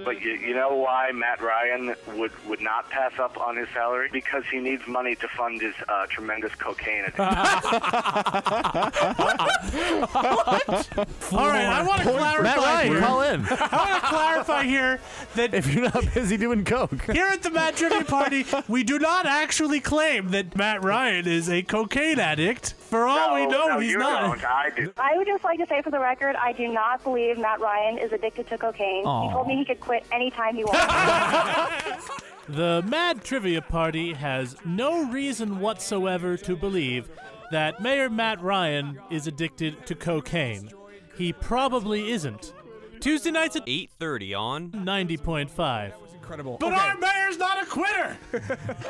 But you know why Matt Ryan would not pass up on his salary? Because he needs money to fund his tremendous cocaine addiction. All right, I want to clarify. Matt Ryan, call in. I want to clarify here that If you're not busy doing coke. here at the Matt Trivia Party, we do not actually claim that Matt Ryan is a cocaine addict. For all we know, he's you not. Don't. I do. I would just like to say for the record, I do not believe Matt Ryan is addicted to cocaine. Aw. He told me he could quit anytime he wants. The Mad Trivia Party has no reason whatsoever to believe that Mayor Matt Ryan is addicted to cocaine. He probably isn't. Tuesday nights at 8:30 on 90.5. Incredible. But Okay. our mayor's not a quitter.